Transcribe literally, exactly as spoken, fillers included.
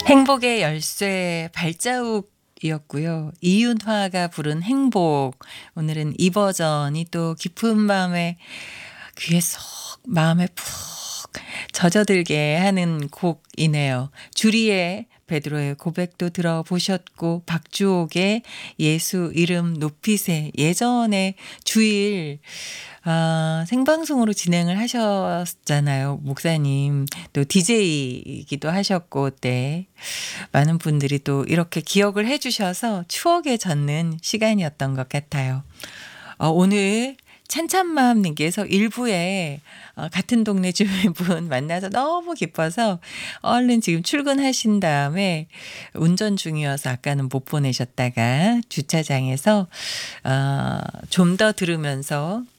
행복의 열쇠 발자국이었고요. 이윤화가 부른 행복. 오늘은 이 버전이 또 깊은 밤에 귀에 쏙 마음에 푹 젖어들게 하는 곡이네요. 주리의 베드로의 고백도 들어보셨고 박주옥의 예수 이름 높이세 예전에 주일 아 생방송으로 진행을 하셨잖아요. 목사님 또 디제이이기도 하셨고 때 많은 분들이 또 이렇게 기억을 해 주셔서 추억에 젖는 시간이었던 것 같아요. 어 오늘 찬찬마음님께서 일부에 어 같은 동네 주민분 만나서 너무 기뻐서 얼른 지금 출근하신 다음에 운전 중이어서 아까는 못 보내셨다가 주차장에서 어 좀 더 들으면서